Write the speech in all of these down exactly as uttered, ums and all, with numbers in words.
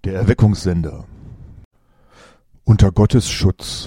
Der Erweckungssender. Unter Gottes Schutz.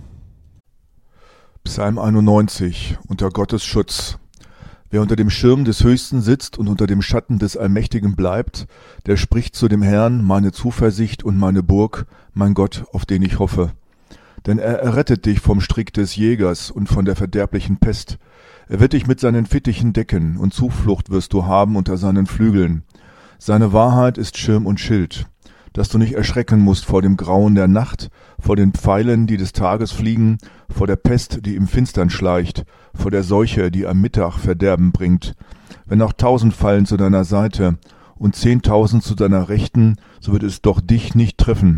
Psalm einundneunzig. Unter Gottes Schutz. Wer unter dem Schirm des Höchsten sitzt und unter dem Schatten des Allmächtigen bleibt, der spricht zu dem Herrn: Meine Zuversicht und meine Burg, mein Gott, auf den ich hoffe. Denn er errettet dich vom Strick des Jägers und von der verderblichen Pest. Er wird dich mit seinen Fittichen decken, und Zuflucht wirst du haben unter seinen Flügeln. Seine Wahrheit ist Schirm und Schild, dass du nicht erschrecken musst vor dem Grauen der Nacht, vor den Pfeilen, die des Tages fliegen, vor der Pest, die im Finstern schleicht, vor der Seuche, die am Mittag Verderben bringt. Wenn auch tausend fallen zu deiner Seite und zehntausend zu deiner Rechten, so wird es doch dich nicht treffen.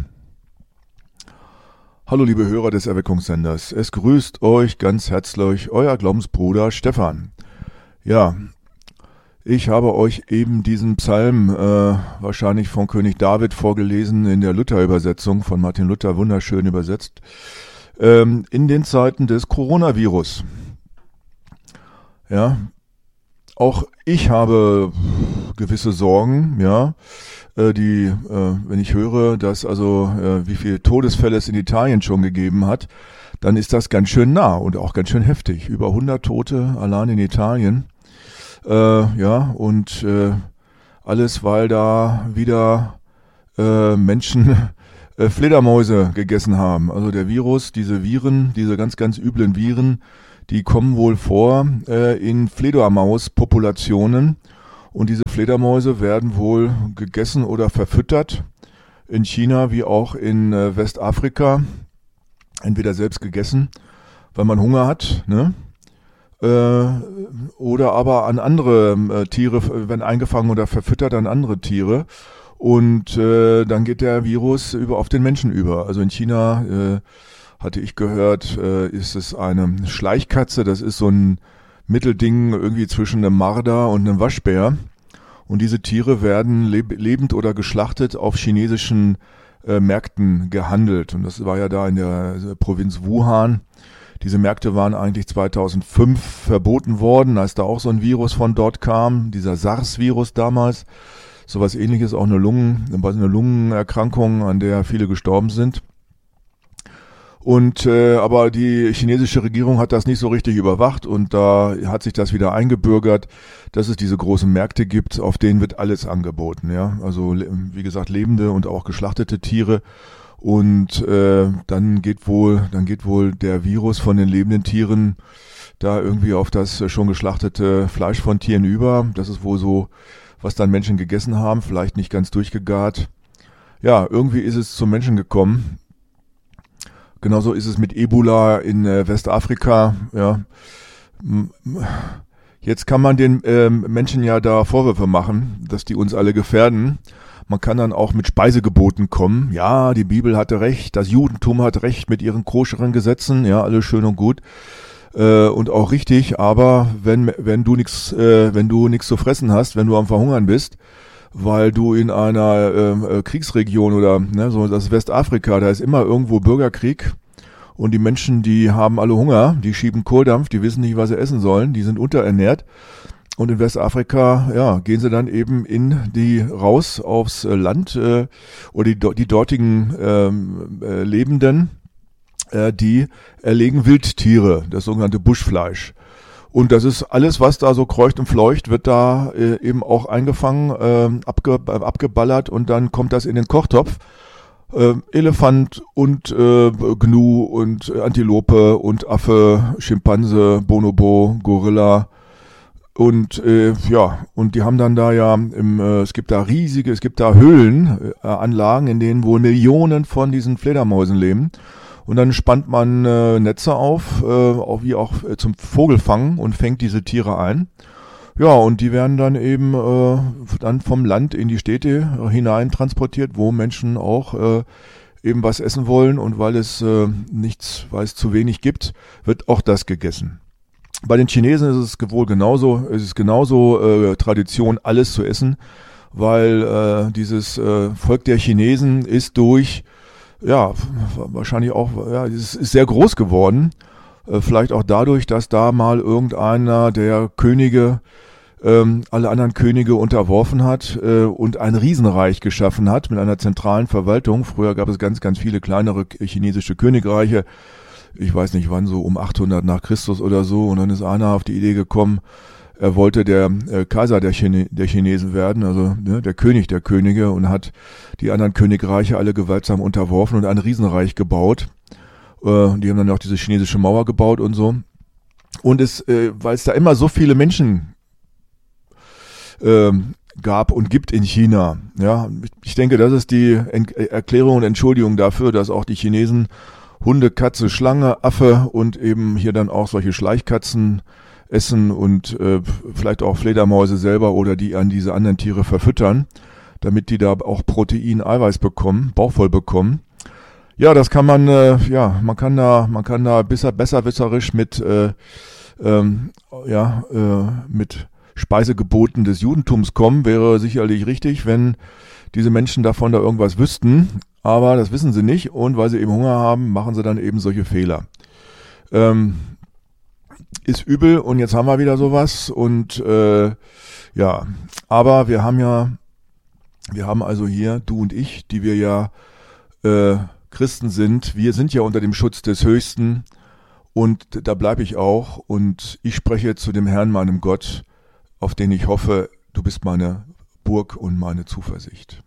Hallo liebe Hörer des Erweckungssenders, es grüßt euch ganz herzlich euer Glaubensbruder Stefan. Ja, ich habe euch eben diesen Psalm äh, wahrscheinlich von König David vorgelesen in der Luther-Übersetzung, von Martin Luther, wunderschön übersetzt, ähm, in den Zeiten des Coronavirus. Ja, auch ich habe gewisse Sorgen, ja, äh, die, äh, wenn ich höre, dass also äh, wie viele Todesfälle es in Italien schon gegeben hat, dann ist das ganz schön nah und auch ganz schön heftig. Über hundert Tote allein in Italien. Äh, ja, und äh, alles, weil da wieder äh, Menschen äh, Fledermäuse gegessen haben. Also der Virus, diese Viren, diese ganz, ganz üblen Viren, die kommen wohl vor äh, in Fledermauspopulationen. Und diese Fledermäuse werden wohl gegessen oder verfüttert in China wie auch in äh, Westafrika. Entweder selbst gegessen, weil man Hunger hat, ne? Äh, oder aber an andere äh, Tiere, werden eingefangen oder verfüttert an andere Tiere. Und äh, dann geht der Virus über auf den Menschen über. Also in China, äh, hatte ich gehört, äh, ist es eine Schleichkatze. Das ist so ein Mittelding irgendwie zwischen einem Marder und einem Waschbär. Und diese Tiere werden leb- lebend oder geschlachtet auf chinesischen äh, Märkten gehandelt. Und das war ja da in der äh, Provinz Wuhan. Diese Märkte waren eigentlich zweitausendfünf verboten worden, als da auch so ein Virus von dort kam, dieser SARS-Virus damals. Sowas ähnliches, auch eine Lungen, eine Lungenerkrankung, an der viele gestorben sind. Und äh, aber die chinesische Regierung hat das nicht so richtig überwacht und da hat sich das wieder eingebürgert, dass es diese großen Märkte gibt, auf denen wird alles angeboten, ja. Also wie gesagt, lebende und auch geschlachtete Tiere. Und äh, dann geht wohl, dann geht wohl der Virus von den lebenden Tieren da irgendwie auf das schon geschlachtete Fleisch von Tieren über. Das ist wohl so, was dann Menschen gegessen haben, vielleicht nicht ganz durchgegart. Ja, irgendwie ist es zum Menschen gekommen. Genauso ist es mit Ebola in äh, Westafrika. Ja, jetzt kann man den äh, Menschen ja da Vorwürfe machen, dass die uns alle gefährden. Man kann dann auch mit Speisegeboten kommen. Ja, die Bibel hatte recht, das Judentum hat recht mit ihren koscheren Gesetzen. Ja, alles schön und gut äh, und auch richtig. Aber wenn wenn du nichts äh, wenn du nichts zu fressen hast, wenn du am Verhungern bist, weil du in einer äh, Kriegsregion oder ne, so das Westafrika, da ist immer irgendwo Bürgerkrieg und die Menschen, die haben alle Hunger, die schieben Kohldampf, die wissen nicht, was sie essen sollen, die sind unterernährt. Und in Westafrika, ja, gehen sie dann eben in die raus aufs Land äh, oder die, die dortigen ähm, äh, Lebenden, äh, die erlegen Wildtiere, das sogenannte Buschfleisch. Und das ist alles, was da so kreucht und fleucht, wird da äh, eben auch eingefangen, äh, abge, abgeballert und dann kommt das in den Kochtopf. Äh, Elefant und äh, Gnu und Antilope und Affe, Schimpanse, Bonobo, Gorilla. Und äh, ja, und die haben dann da ja, im, äh, es gibt da riesige, es gibt da Höhlenanlagen, äh, in denen wohl Millionen von diesen Fledermäusen leben. Und dann spannt man äh, Netze auf, äh, auch wie auch äh, zum Vogelfangen und fängt diese Tiere ein. Ja, und die werden dann eben äh, dann vom Land in die Städte hinein transportiert, wo Menschen auch äh, eben was essen wollen. Und weil es äh, nichts, weil es zu wenig gibt, wird auch das gegessen. Bei den Chinesen ist es wohl genauso, es ist genauso äh, Tradition, alles zu essen, weil äh, dieses äh, Volk der Chinesen ist durch, ja, wahrscheinlich auch, ja, es ist sehr groß geworden, äh, vielleicht auch dadurch, dass da mal irgendeiner der Könige ähm, alle anderen Könige unterworfen hat äh, und ein Riesenreich geschaffen hat mit einer zentralen Verwaltung. Früher gab es ganz, ganz viele kleinere chinesische Königreiche. Ich weiß nicht wann, so um achthundert nach Christus oder so. Und dann ist einer auf die Idee gekommen, er wollte der äh, Kaiser der, Chine- der Chinesen werden, also ne, der König der Könige, und hat die anderen Königreiche alle gewaltsam unterworfen und ein Riesenreich gebaut. Äh, die haben dann auch diese chinesische Mauer gebaut und so. Und es, äh, weil es da immer so viele Menschen äh, gab und gibt in China, ja, ich denke, das ist die Ent- Erklärung und Entschuldigung dafür, dass auch die Chinesen Hunde, Katze, Schlange, Affe und eben hier dann auch solche Schleichkatzen essen und äh, vielleicht auch Fledermäuse selber oder die an diese anderen Tiere verfüttern, damit die da auch Protein, Eiweiß bekommen, bauchvoll bekommen. Ja, das kann man, äh, ja, man kann da, man kann da besser, besserwisserisch mit, äh, ähm, ja, äh, mit Speisegeboten des Judentums kommen, wäre sicherlich richtig, wenn diese Menschen davon da irgendwas wüssten, aber das wissen sie nicht und weil sie eben Hunger haben, machen sie dann eben solche Fehler. Ähm, ist übel und jetzt haben wir wieder sowas und äh, ja, aber wir haben ja, wir haben also hier, du und ich, die wir ja äh, Christen sind, wir sind ja unter dem Schutz des Höchsten und da bleibe ich auch und ich spreche zu dem Herrn, meinem Gott, auf den ich hoffe, du bist meine Burg und meine Zuversicht.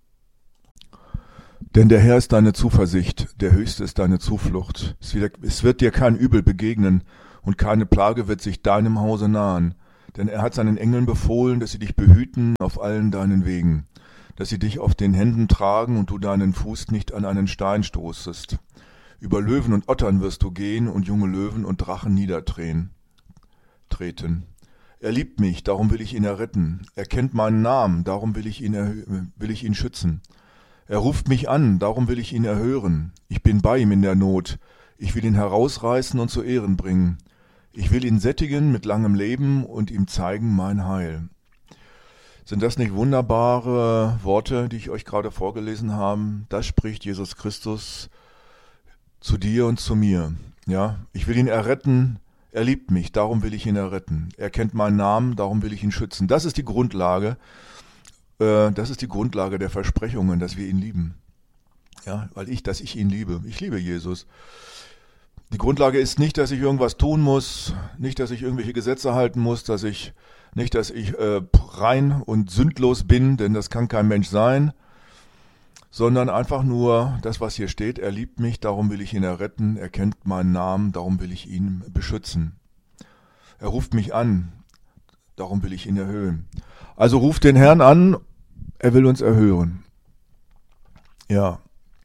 Denn der Herr ist deine Zuversicht, der Höchste ist deine Zuflucht. Es wird, es wird dir kein Übel begegnen und keine Plage wird sich deinem Hause nahen. Denn er hat seinen Engeln befohlen, dass sie dich behüten auf allen deinen Wegen, dass sie dich auf den Händen tragen und du deinen Fuß nicht an einen Stein stoßest. Über Löwen und Ottern wirst du gehen und junge Löwen und Drachen niedertreten. Treten. Er liebt mich, darum will ich ihn erretten. Er kennt meinen Namen, darum will ich ihn, erhö- will ich ihn schützen. Er ruft mich an, darum will ich ihn erhören. Ich bin bei ihm in der Not. Ich will ihn herausreißen und zu Ehren bringen. Ich will ihn sättigen mit langem Leben und ihm zeigen mein Heil. Sind das nicht wunderbare Worte, die ich euch gerade vorgelesen habe? Das spricht Jesus Christus zu dir und zu mir. Ja, ich will ihn erretten. Er liebt mich, darum will ich ihn erretten. Er kennt meinen Namen, darum will ich ihn schützen. Das ist die Grundlage. Äh, das ist die Grundlage der Versprechungen, dass wir ihn lieben. Ja, weil ich, dass ich ihn liebe. Ich liebe Jesus. Die Grundlage ist nicht, dass ich irgendwas tun muss, nicht, dass ich irgendwelche Gesetze halten muss, dass ich nicht, dass ich äh, rein und sündlos bin, denn das kann kein Mensch sein, sondern einfach nur das, was hier steht. Er liebt mich, darum will ich ihn erretten. Er kennt meinen Namen, darum will ich ihn beschützen. Er ruft mich an, darum will ich ihn erhöhen. Also ruft den Herrn an, er will uns erhören. Ja.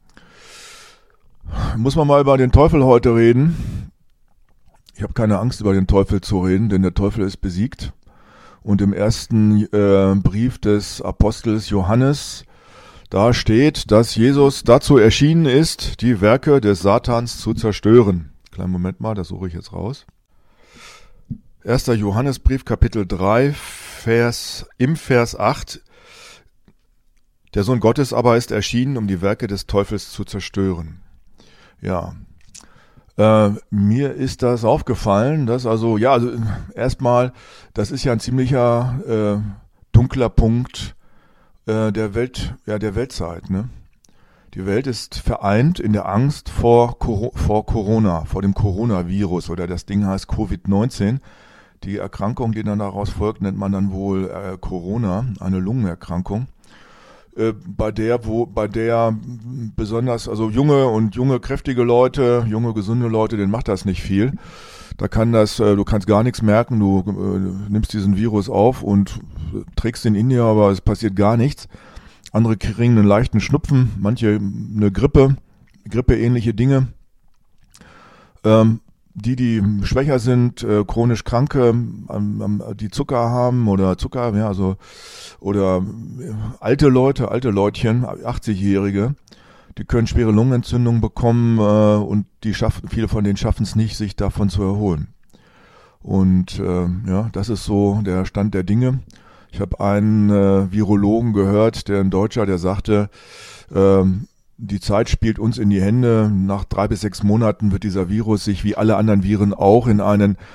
Muss man mal über den Teufel heute reden? Ich habe keine Angst, über den Teufel zu reden, denn der Teufel ist besiegt. Und im ersten äh, Brief des Apostels Johannes, da steht, dass Jesus dazu erschienen ist, die Werke des Satans zu zerstören. Kleinen Moment mal, das suche ich jetzt raus. erster Johannesbrief, Kapitel drei, Vers, im Vers acht. Der Sohn Gottes aber ist erschienen, um die Werke des Teufels zu zerstören. Ja, äh, mir ist das aufgefallen, dass also, ja, also erstmal, das ist ja ein ziemlicher äh, dunkler Punkt äh, der Welt, ja, der Weltzeit, ne? Die Welt ist vereint in der Angst vor, vor Corona, vor dem Coronavirus, oder das Ding heißt Covid neunzehn. Die Erkrankung, die dann daraus folgt, nennt man dann wohl äh, Corona, eine Lungenerkrankung. Bei der, wo, bei der besonders, also junge und junge, kräftige Leute, junge, gesunde Leute, denen macht das nicht viel. Da kann das, du kannst gar nichts merken, du äh, nimmst diesen Virus auf und trägst ihn in dir, aber es passiert gar nichts. Andere kriegen einen leichten Schnupfen, manche eine Grippe, grippeähnliche Dinge. Ähm, Die, die schwächer sind, äh, chronisch Kranke, ähm, die Zucker haben oder Zucker, ja, also oder äh, alte Leute, alte Leutchen, achtzigjährige, die können schwere Lungenentzündungen bekommen äh, und die schaffen, viele von denen schaffen es nicht, sich davon zu erholen. Und äh, ja, das ist so der Stand der Dinge. Ich habe einen äh, Virologen gehört, der ein Deutscher, der sagte, ähm, die Zeit spielt uns in die Hände. Nach drei bis sechs Monaten wird dieser Virus sich wie alle anderen Viren auch in einen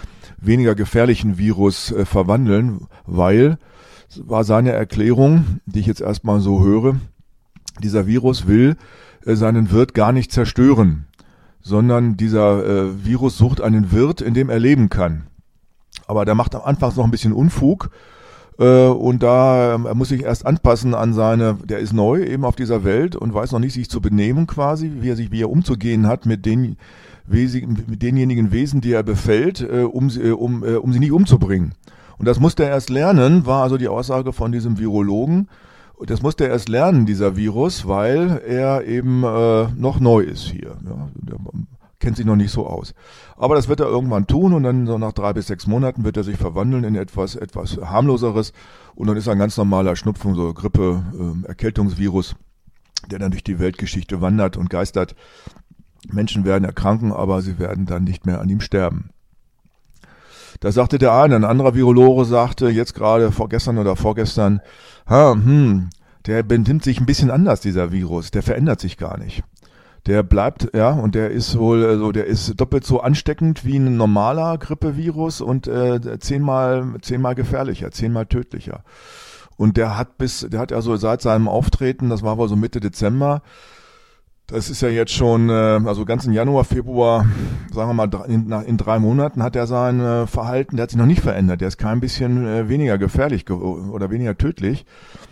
weniger gefährlichen Virus äh, verwandeln, weil, war seine Erklärung, die ich jetzt erstmal so höre, dieser Virus will äh, seinen Wirt gar nicht zerstören, sondern dieser äh, Virus sucht einen Wirt, in dem er leben kann. Aber der macht am Anfang noch ein bisschen Unfug äh, und da äh, er muss sich erst anpassen an seine, der ist neu eben auf dieser Welt und weiß noch nicht, sich zu benehmen quasi, wie er sich, wie er umzugehen hat mit den Wesen, mit denjenigen Wesen, die er befällt, äh, um sie, äh, um, äh, um sie nicht umzubringen. Und das musste er erst lernen, war also die Aussage von diesem Virologen. Das musste er erst lernen, dieser Virus, weil er eben äh, noch neu ist hier. Ja, der kennt sich noch nicht so aus. Aber das wird er irgendwann tun und dann so nach drei bis sechs Monaten wird er sich verwandeln in etwas etwas harmloseres und dann ist er ein ganz normaler Schnupfen, so Grippe, äh, Erkältungsvirus, der dann durch die Weltgeschichte wandert und geistert. Menschen werden erkranken, aber sie werden dann nicht mehr an ihm sterben. Da sagte der eine, ein anderer Virologe sagte jetzt gerade vorgestern oder vorgestern, ha, hm, der benimmt sich ein bisschen anders, dieser Virus, der verändert sich gar nicht. Der bleibt, ja, und der ist wohl, also der ist doppelt so ansteckend wie ein normaler Grippevirus und äh, zehnmal, zehnmal gefährlicher, zehnmal tödlicher. Und der hat bis, der hat also seit seinem Auftreten, das war wohl so Mitte Dezember, das ist ja jetzt schon, also ganzen Januar, Februar, sagen wir mal, in, in drei Monaten hat er sein Verhalten, der hat sich noch nicht verändert. Der ist kein bisschen weniger gefährlich oder weniger tödlich.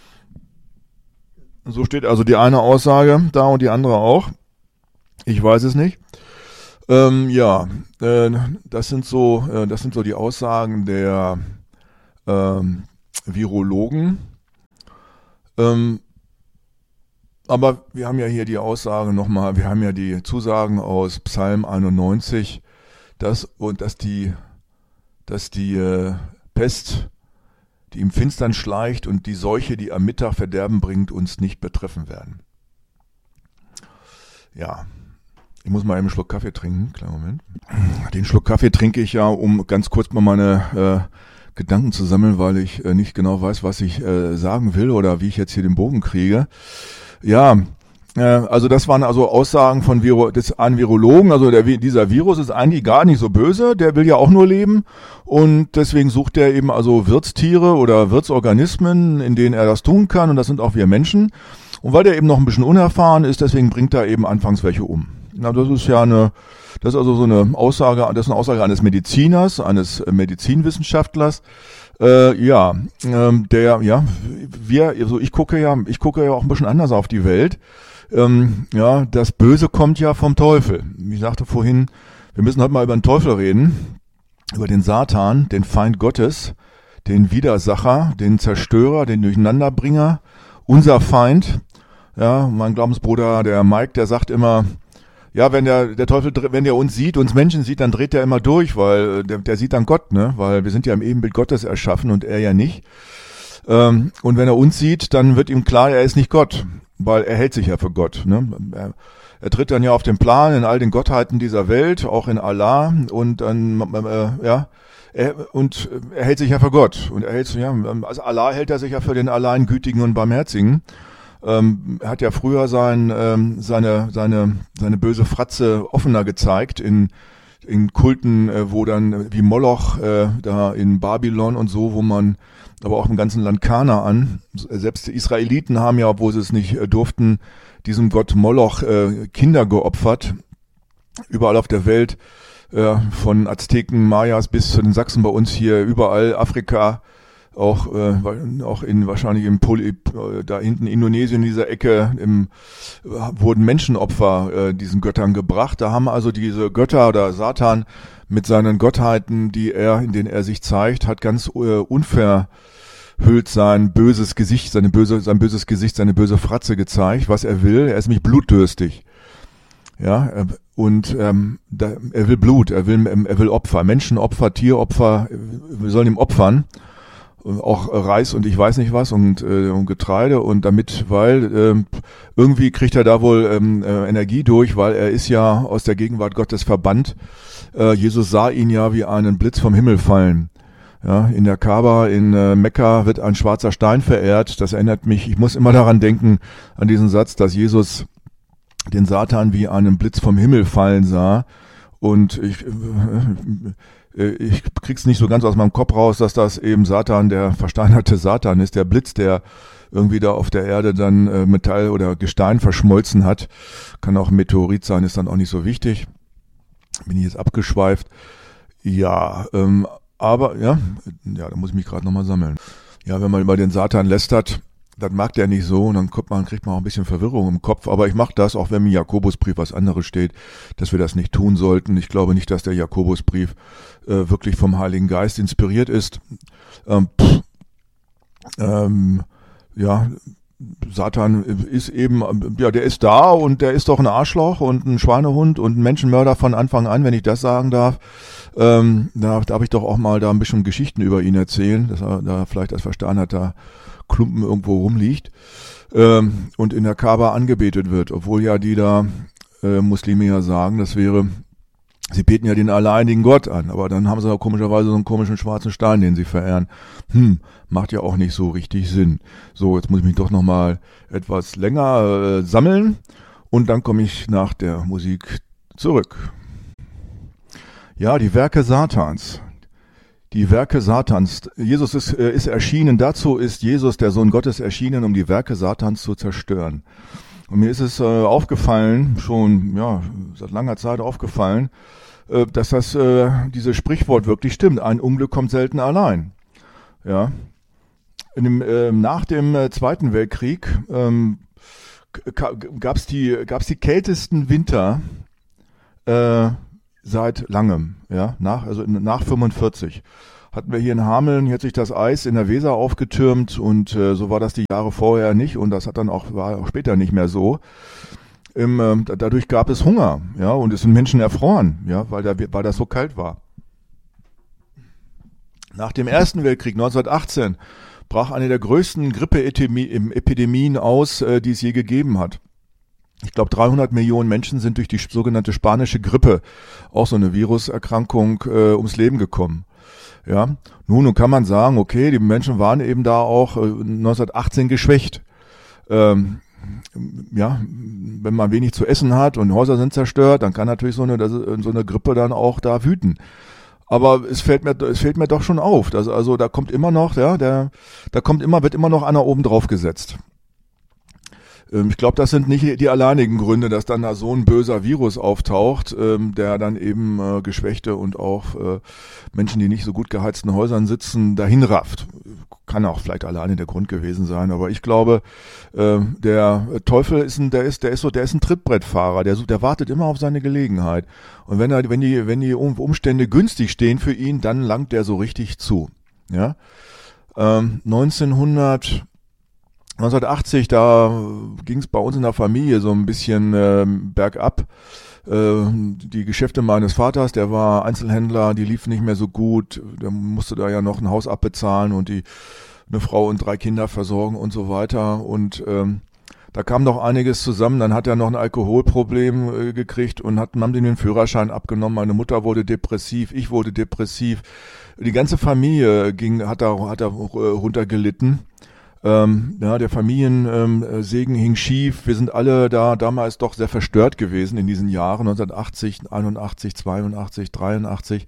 So steht also die eine Aussage da und die andere auch. Ich weiß es nicht. Ähm, ja, äh, das sind so, äh, das sind so die Aussagen der ähm, Virologen. Ähm, Aber wir haben ja hier die Aussage nochmal, wir haben ja die Zusagen aus Psalm einundneunzig, dass, und dass die, dass die äh, Pest, die im Finstern schleicht und die Seuche, die am Mittag Verderben bringt, uns nicht betreffen werden. Ja, ich muss mal eben einen Schluck Kaffee trinken, kleinen Moment. Den Schluck Kaffee trinke ich ja, um ganz kurz mal meine äh, Gedanken zu sammeln, weil ich äh, nicht genau weiß, was ich äh, sagen will oder wie ich jetzt hier den Bogen kriege. Ja, äh, also das waren also Aussagen von Viro, des einen Virologen, also der, dieser Virus ist eigentlich gar nicht so böse, der will ja auch nur leben und deswegen sucht er eben also Wirtstiere oder Wirtsorganismen, in denen er das tun kann und das sind auch wir Menschen und weil der eben noch ein bisschen unerfahren ist, deswegen bringt er eben anfangs welche um. Na, das ist ja eine, das ist also so eine Aussage, das ist eine Aussage eines Mediziners, eines Medizinwissenschaftlers. Äh, ja, ähm, der, ja, wir, also ich gucke ja, ich gucke ja auch ein bisschen anders auf die Welt. Ähm, ja, das Böse kommt ja vom Teufel. Ich sagte vorhin, wir müssen heute mal über den Teufel reden, über den Satan, den Feind Gottes, den Widersacher, den Zerstörer, den Durcheinanderbringer, unser Feind. Ja, mein Glaubensbruder, der Mike, der sagt immer, ja, wenn der, der Teufel, wenn der uns sieht, uns Menschen sieht, dann dreht der immer durch, weil der, der sieht dann Gott, ne, weil wir sind ja im Ebenbild Gottes erschaffen und er ja nicht. Ähm, und wenn er uns sieht, dann wird ihm klar, er ist nicht Gott, weil er hält sich ja für Gott, ne. Er, er tritt dann ja auf den Plan in all den Gottheiten dieser Welt, auch in Allah und dann, äh, ja, er, und er hält sich ja für Gott und er hält sich, ja, also Allah hält er sich ja für den allein Gütigen und Barmherzigen. Ähm, er hat ja früher sein, ähm, seine, seine, seine böse Fratze offener gezeigt in, in Kulten, äh, wo dann wie Moloch äh, da in Babylon und so, wo man, aber auch im ganzen Land Kanaan, selbst die Israeliten haben ja, obwohl sie es nicht äh, durften, diesem Gott Moloch äh, Kinder geopfert, überall auf der Welt, äh, von Azteken, Mayas bis zu den Sachsen bei uns hier, überall Afrika, auch äh, auch in wahrscheinlich im Poly, äh, da hinten Indonesien in dieser Ecke im, äh, wurden Menschenopfer äh, diesen Göttern gebracht. Da haben also diese Götter oder Satan mit seinen Gottheiten, die er, in denen er sich zeigt, hat ganz äh, unverhüllt sein böses Gesicht, seine böse, sein böses Gesicht, seine böse Fratze gezeigt, was er will. Er ist nämlich blutdürstig. Ja, und ähm, da, er will Blut, er will, er will Opfer, Menschenopfer, Tieropfer, wir sollen ihm opfern. Auch Reis und ich weiß nicht was und, äh, und Getreide und damit, weil äh, irgendwie kriegt er da wohl ähm, äh, Energie durch, weil er ist ja aus der Gegenwart Gottes verbannt. Äh, Jesus sah ihn ja wie einen Blitz vom Himmel fallen. Ja, in der Kaaba in äh, Mekka wird ein schwarzer Stein verehrt. Das erinnert mich, ich muss immer daran denken, an diesen Satz, dass Jesus den Satan wie einen Blitz vom Himmel fallen sah. Und ich, äh, ich krieg's nicht so ganz aus meinem Kopf raus, dass das eben Satan, der versteinerte Satan ist, der Blitz, der irgendwie da auf der Erde dann äh, Metall oder Gestein verschmolzen hat. Kann auch ein Meteorit sein, ist dann auch nicht so wichtig. Bin ich jetzt abgeschweift. Ja, ähm, aber, ja, ja, da muss ich mich gerade nochmal sammeln. Ja, wenn man über den Satan lästert, das mag der nicht so und dann kommt man, kriegt man auch ein bisschen Verwirrung im Kopf. Aber ich mache das, auch wenn im Jakobusbrief was anderes steht, dass wir das nicht tun sollten. Ich glaube nicht, dass der Jakobusbrief äh, wirklich vom Heiligen Geist inspiriert ist. Ähm, pff, ähm, ja, Satan ist eben, ja, der ist da und der ist doch ein Arschloch und ein Schweinehund und ein Menschenmörder von Anfang an, wenn ich das sagen darf. Ähm, da darf ich doch auch mal da ein bisschen Geschichten über ihn erzählen, dass er da vielleicht als versteinerter Klumpen irgendwo rumliegt ähm, und in der Kaaba angebetet wird, obwohl ja die da äh, Muslime ja sagen, das wäre, sie beten ja den alleinigen Gott an, aber dann haben sie auch komischerweise so einen komischen schwarzen Stein, den sie verehren. Hm, macht ja auch nicht so richtig Sinn. So, jetzt muss ich mich doch nochmal etwas länger äh, sammeln und dann komme ich nach der Musik zurück. Ja, die Werke Satans. Die Werke Satans. Jesus ist, äh, ist erschienen, dazu ist Jesus, der Sohn Gottes, erschienen, um die Werke Satans zu zerstören. Und mir ist es äh, aufgefallen, schon ja seit langer Zeit aufgefallen, äh, dass das äh, dieses Sprichwort wirklich stimmt. Ein Unglück kommt selten allein. Ja. In dem, äh, nach dem äh, Zweiten Weltkrieg ähm, gab es die, gab's die kältesten Winter äh, seit langem. Ja, nach, also nach fünfundvierzig. Hatten wir hier in Hameln, hier hat sich das Eis in der Weser aufgetürmt und äh, so war das die Jahre vorher nicht und das hat dann auch, war auch später nicht mehr so. Ähm, äh, dadurch gab es Hunger, ja, und es sind Menschen erfroren, ja, weil, da, weil das so kalt war. Nach dem Ersten Weltkrieg neunzehnhundertachtzehn brach eine der größten Grippeepidemien aus, äh, die es je gegeben hat. Ich glaube, dreihundert Millionen Menschen sind durch die sogenannte spanische Grippe, auch so eine Viruserkrankung, äh, ums Leben gekommen. Ja, nun, nun kann man sagen, okay, die Menschen waren eben da auch äh, neunzehnhundertachtzehn geschwächt. Ähm, ja, wenn man wenig zu essen hat und Häuser sind zerstört, dann kann natürlich so eine, so eine Grippe dann auch da wüten. Aber es fällt mir, es fällt mir doch schon auf, dass, also da kommt immer noch, ja, der, da kommt immer, wird immer noch einer oben drauf gesetzt. Ich glaube, das sind nicht die alleinigen Gründe, dass dann da so ein böser Virus auftaucht, ähm, der dann eben äh, Geschwächte und auch äh, Menschen, die nicht so gut geheizten Häusern sitzen, dahin rafft. Kann auch vielleicht alleine der Grund gewesen sein, aber ich glaube, äh, der Teufel ist ein, der ist, der ist so, der ist ein Trittbrettfahrer, der, der wartet immer auf seine Gelegenheit. Und wenn er, wenn die, wenn die Umstände günstig stehen für ihn, dann langt der so richtig zu. Ja, ähm, neunzehnhundert neunzehnhundertachtzig, da ging es bei uns in der Familie so ein bisschen äh, bergab. Äh, die Geschäfte meines Vaters, der war Einzelhändler, die liefen nicht mehr so gut. Der musste da ja noch ein Haus abbezahlen und die eine Frau und drei Kinder versorgen und so weiter. Und ähm, da kam doch einiges zusammen. Dann hat er noch ein Alkoholproblem äh, gekriegt und hat, haben ihm den Führerschein abgenommen. Meine Mutter wurde depressiv, ich wurde depressiv. Die ganze Familie ging, hat da, hat da äh, runtergelitten. Ähm, ja, der Familiensegen ähm, hing schief. Wir sind alle da damals doch sehr verstört gewesen in diesen Jahren, neunzehnhundertachtzig, einundachtzig, zweiundachtzig, dreiundachtzig.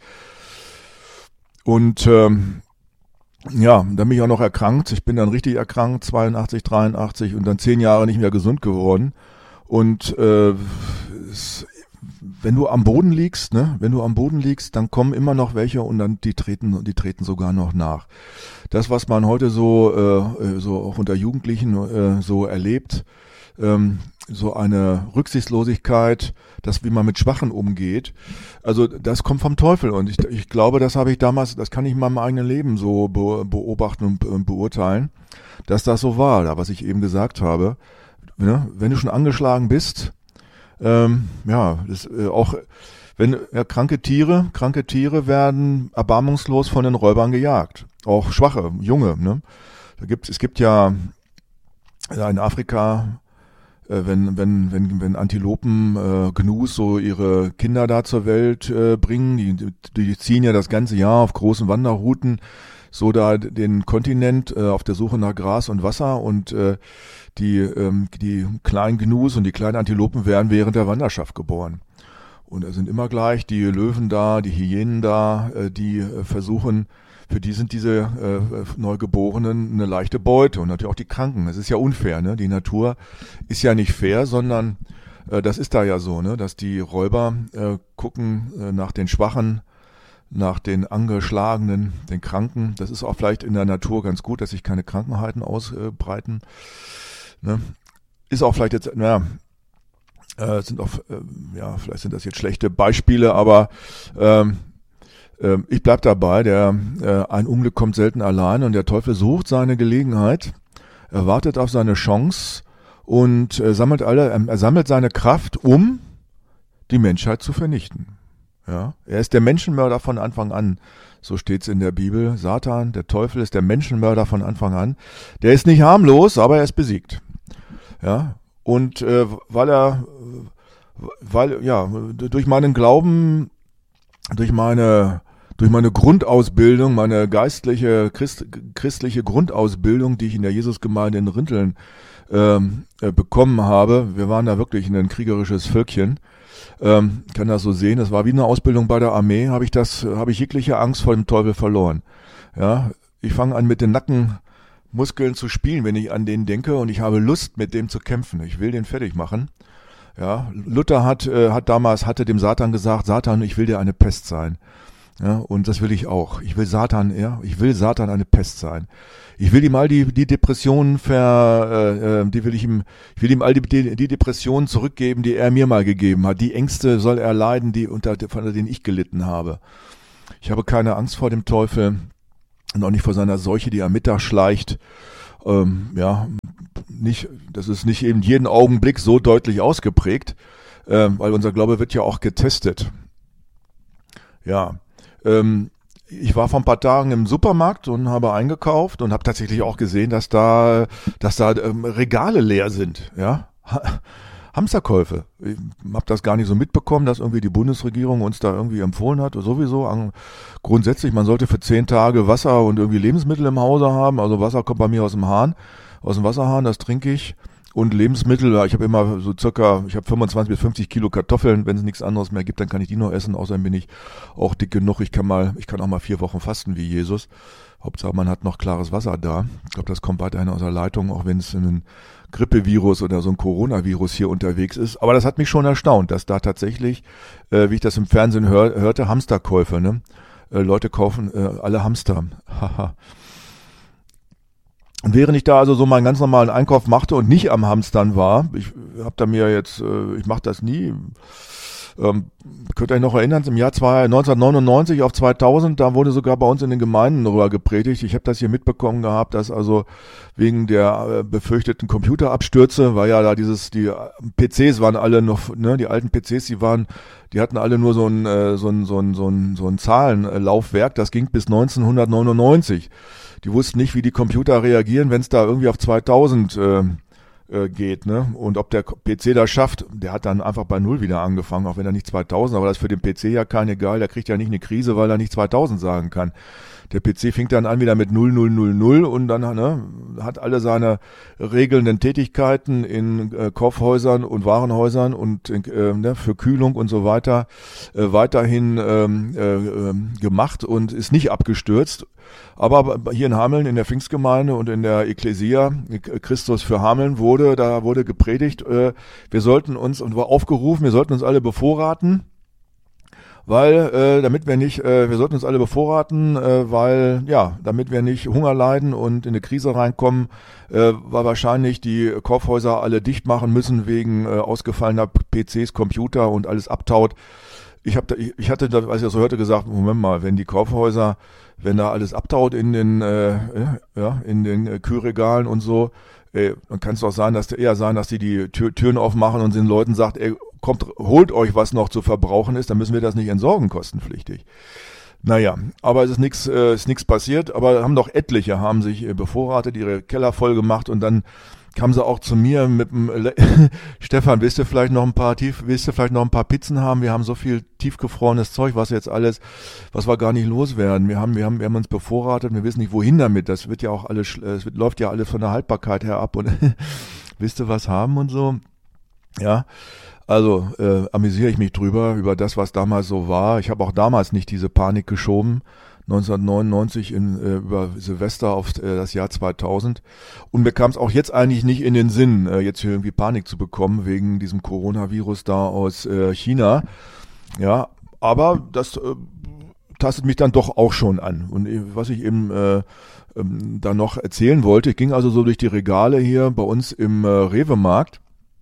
Und ähm, ja, dann bin ich auch noch erkrankt. Ich bin dann richtig erkrankt, zweiundachtzig, dreiundachtzig und dann zehn Jahre nicht mehr gesund geworden. Und äh, es, wenn du am Boden liegst, ne, wenn du am Boden liegst, dann kommen immer noch welche und dann die treten, die treten sogar noch nach. Das, was man heute so, äh, so auch unter Jugendlichen äh, so erlebt, ähm, so eine Rücksichtslosigkeit, das, wie man mit Schwachen umgeht, also das kommt vom Teufel und ich, ich glaube, das habe ich damals, das kann ich in meinem eigenen Leben so be, beobachten und be, beurteilen, dass das so war, da was ich eben gesagt habe. Ne? Wenn du schon angeschlagen bist, ähm, ja, das, äh, auch wenn ja, kranke Tiere, kranke Tiere werden erbarmungslos von den Räubern gejagt. Auch schwache, junge, ne? Da gibt, es gibt ja, ja in Afrika, äh, wenn, wenn, wenn, wenn Antilopen, äh, Gnus so ihre Kinder da zur Welt äh, bringen, die, die ziehen ja das ganze Jahr auf großen Wanderrouten so da den Kontinent äh, auf der Suche nach Gras und Wasser und äh, die, ähm, die kleinen Gnus und die kleinen Antilopen werden während der Wanderschaft geboren. Und es sind immer gleich die Löwen da, die Hyänen da, äh, die äh, versuchen, für die sind diese äh, Neugeborenen eine leichte Beute und natürlich auch die Kranken. Es ist ja unfair, ne? Die Natur ist ja nicht fair, sondern äh, das ist da ja so, ne? Dass die Räuber äh, gucken äh, nach den Schwachen, nach den Angeschlagenen, den Kranken. Das ist auch vielleicht in der Natur ganz gut, dass sich keine Krankheiten ausbreiten. Ne? Ist auch vielleicht jetzt, naja, äh, sind auch, äh, ja, vielleicht sind das jetzt schlechte Beispiele, aber ähm, ich bleib dabei, der äh, ein Unglück kommt selten allein und der Teufel sucht seine Gelegenheit, er wartet auf seine Chance und äh, sammelt alle, er sammelt seine Kraft, um die Menschheit zu vernichten. Ja, er ist der Menschenmörder von Anfang an, so steht's in der Bibel. Satan, der Teufel ist der Menschenmörder von Anfang an. Der ist nicht harmlos, aber er ist besiegt. Ja, und äh, weil er, weil ja durch meinen Glauben, durch meine Durch meine Grundausbildung, meine geistliche, Christ, christliche Grundausbildung, die ich in der Jesusgemeinde in Rinteln ähm, äh, bekommen habe, wir waren da wirklich ein kriegerisches Völkchen, ähm, kann das so sehen, das war wie eine Ausbildung bei der Armee, habe ich das, habe ich jegliche Angst vor dem Teufel verloren. Ja, ich fange an mit den Nackenmuskeln zu spielen, wenn ich an den denke und ich habe Lust, mit dem zu kämpfen. Ich will den fertig machen. Ja, Luther hat, äh, hat damals, hatte dem Satan gesagt, Satan, ich will dir eine Pest sein. Ja, und das will ich auch. Ich will Satan, ja, ich will Satan eine Pest sein. Ich will ihm all die, die Depressionen ver, äh, die will ich ihm, ich will ihm all die, die, die Depressionen zurückgeben, die er mir mal gegeben hat. Die Ängste soll er leiden, die unter, von denen ich gelitten habe. Ich habe keine Angst vor dem Teufel und auch nicht vor seiner Seuche, die am Mittag schleicht. Ähm, ja, nicht, das ist nicht eben jeden Augenblick so deutlich ausgeprägt, äh, weil unser Glaube wird ja auch getestet. Ja. Ähm, ich war vor ein paar Tagen im Supermarkt und habe eingekauft und habe tatsächlich auch gesehen, dass da, dass da ähm, Regale leer sind, ja. Hamsterkäufe. Ich habe das gar nicht so mitbekommen, dass irgendwie die Bundesregierung uns da irgendwie empfohlen hat. Sowieso an, grundsätzlich, man sollte für zehn Tage Wasser und irgendwie Lebensmittel im Hause haben. Also Wasser kommt bei mir aus dem Hahn, aus dem Wasserhahn, das trinke ich. Und Lebensmittel, ich habe immer so circa, ich habe fünfundzwanzig bis fünfzig Kilo Kartoffeln, wenn es nichts anderes mehr gibt, dann kann ich die noch essen, außerdem bin ich auch dick genug, ich kann mal, ich kann auch mal vier Wochen fasten wie Jesus. Hauptsache man hat noch klares Wasser da. Ich glaube, das kommt weiterhin aus der Leitung, auch wenn es ein Grippevirus oder so ein Coronavirus hier unterwegs ist. Aber das hat mich schon erstaunt, dass da tatsächlich, äh, wie ich das im Fernsehen hör, hörte, Hamsterkäufe, ne? Äh, Leute kaufen äh, alle Hamster. Haha. Und während ich da also so meinen ganz normalen Einkauf machte und nicht am Hamstern war, ich habe da mir jetzt, äh, ich mache das nie, ähm, könnt ihr euch noch erinnern, im Jahr neunzehnhundertneunundneunzig auf zweitausend, da wurde sogar bei uns in den Gemeinden darüber gepredigt. Ich habe das hier mitbekommen gehabt, dass also wegen der äh, befürchteten Computerabstürze, weil ja da dieses, die P Cs waren alle noch, ne, die alten P Cs, die waren, die hatten alle nur so ein, äh, so ein, so ein, so ein, so ein Zahlenlaufwerk, das ging bis neunzehnhundertneunundneunzig. Die wussten nicht, wie die Computer reagieren, wenn es da irgendwie auf zweitausend äh, äh, geht, ne? Und ob der P C das schafft, der hat dann einfach bei Null wieder angefangen, auch wenn er nicht zweitausend, aber das ist für den P C ja kein egal, der kriegt ja nicht eine Krise, weil er nicht zweitausend sagen kann. Der P C fängt dann an wieder mit null null null null und dann ne, hat alle seine regelnden Tätigkeiten in äh, Kaufhäusern und Warenhäusern und äh, ne, für Kühlung und so weiter äh, weiterhin ähm, äh, gemacht und ist nicht abgestürzt. Aber hier in Hameln, in der Pfingstgemeinde und in der Ekklesia, Christus für Hameln wurde, da wurde gepredigt, äh, wir sollten uns, und war aufgerufen, wir sollten uns alle bevorraten, weil, äh, damit wir nicht, äh, wir sollten uns alle bevorraten, äh, weil, ja, damit wir nicht Hunger leiden und in eine Krise reinkommen, äh, weil wahrscheinlich die Kaufhäuser alle dicht machen müssen wegen äh, ausgefallener P Cs, Computer und alles abtaut. Ich hab da, ich, ich hatte, da, als ich das so hörte, gesagt, Moment mal, wenn die Kaufhäuser, wenn da alles abtaut in den, äh, ja, in den äh, Kühlregalen und so, äh, dann kann es doch sein, dass eher sein, dass die die Tür, Türen aufmachen und den Leuten sagt, ey, kommt, holt euch, was noch zu verbrauchen ist, dann müssen wir das nicht entsorgen, kostenpflichtig. Naja, aber es ist nichts, äh, ist nichts passiert, aber haben doch etliche, haben sich äh, bevorratet, ihre Keller voll gemacht und dann kamen sie auch zu mir mit dem Le- Stefan, willst du vielleicht noch ein paar tief, willst du vielleicht noch ein paar Pizzen haben? Wir haben so viel tiefgefrorenes Zeug, was jetzt alles, was wir gar nicht loswerden. Wir haben, wir haben, wir haben uns bevorratet, wir wissen nicht wohin damit. Das wird ja auch alles, es wird, läuft ja alles von der Haltbarkeit her ab und willst du was haben und so? Ja, also äh, amüsiere ich mich drüber, über das, was damals so war. Ich habe auch damals nicht diese Panik geschoben, neunzehnhundertneunundneunzig in, äh, über Silvester auf äh, das Jahr zweitausend. Und mir kam es auch jetzt eigentlich nicht in den Sinn, äh, jetzt hier irgendwie Panik zu bekommen wegen diesem Coronavirus da aus äh, China. Ja, aber das äh, tastet mich dann doch auch schon an. Und äh, was ich eben äh, ähm, da noch erzählen wollte, ich ging also so durch die Regale hier bei uns im äh, Rewe-Markt.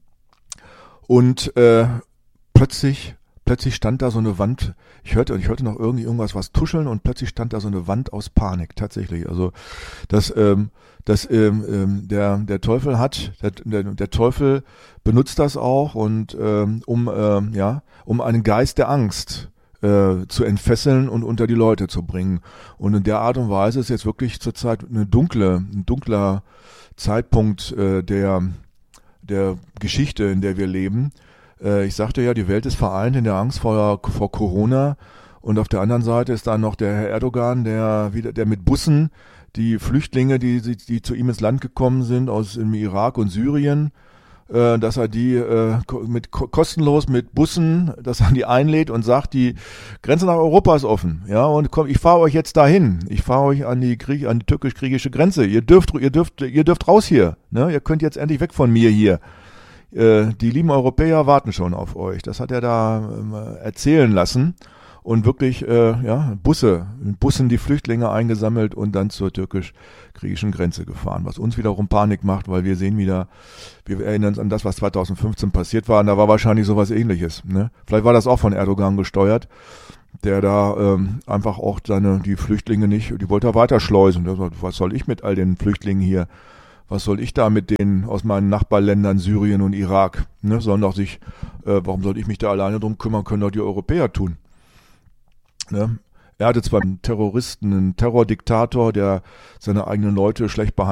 Und äh, plötzlich, plötzlich stand da so eine Wand. Ich hörte, ich hörte noch irgendwie irgendwas was tuscheln und plötzlich stand da so eine Wand aus Panik. Tatsächlich. Also das, ähm, das, ähm, ähm, der, der Teufel hat, der, der, der Teufel benutzt das auch und ähm, um, ähm, ja, um einen Geist der Angst äh, zu entfesseln und unter die Leute zu bringen. Und in der Art und Weise ist jetzt wirklich zurzeit eine dunkle, ein dunkler Zeitpunkt äh, der der Geschichte, in der wir leben. Äh, ich sagte ja, die Welt ist vereint in der Angst vor, vor Corona und auf der anderen Seite ist dann noch der Herr Erdogan, der wieder, der mit Bussen die Flüchtlinge, die, die zu ihm ins Land gekommen sind aus dem Irak und Syrien, äh, dass er die äh, mit kostenlos mit Bussen, dass er die einlädt und sagt, die Grenze nach Europa ist offen, ja, und komm, ich fahre euch jetzt dahin, ich fahre euch an die Krieg, an die türkisch-griechische Grenze, ihr dürft, ihr dürft, ihr dürft raus hier, ne, ihr könnt jetzt endlich weg von mir hier. Äh, die lieben Europäer warten schon auf euch. Das hat er da äh, erzählen lassen. Und wirklich, äh, ja, Busse, in Bussen die Flüchtlinge eingesammelt und dann zur türkisch-griechischen Grenze gefahren, was uns wiederum Panik macht, weil wir sehen wieder, wir erinnern uns an das, was zweitausendfünfzehn passiert war, und da war wahrscheinlich sowas Ähnliches, ne? Vielleicht war das auch von Erdogan gesteuert, der da ähm, einfach auch seine, die Flüchtlinge nicht, die wollte er weiterschleusen. Der sagt, was soll ich mit all den Flüchtlingen hier? Was soll ich da mit denen aus meinen Nachbarländern Syrien und Irak? Ne? Sollen doch sich, äh, warum soll ich mich da alleine drum kümmern, können doch die Europäer tun. Ne? Er hatte zwar einen Terroristen, einen Terrordiktator, der seine eigenen Leute schlecht behandelt,